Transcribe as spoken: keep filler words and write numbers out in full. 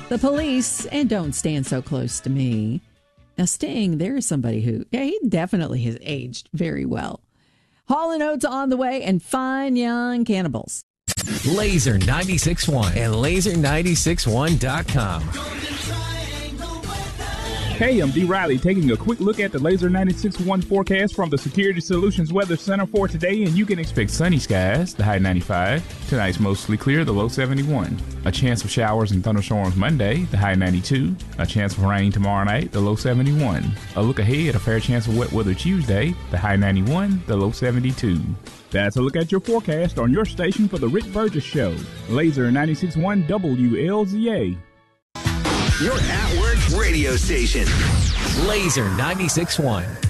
The Police, and Don't Stand So Close to Me. Now, Sting, there is somebody who, yeah, he definitely has aged very well. Hall and Oates on the way, and Fine Young Cannibals. Laser ninety-six point one and laser nine six one dot com. Hey, I'm D. Riley taking a quick look at the Laser ninety-six point one forecast from the Security Solutions Weather Center for today, and you can expect sunny skies, the high ninety-five. Tonight's mostly clear, the low seventy-one. A chance of showers and thunderstorms Monday, the high ninety-two. A chance of rain tomorrow night, the low seventy-one. A look ahead, a fair chance of wet weather Tuesday, the high ninety-one, the low seventy-two. That's a look at your forecast on your station for the Rick Burgess Show. Laser ninety-six point one W L Z A. Your at-work radio station. Laser ninety-six point one.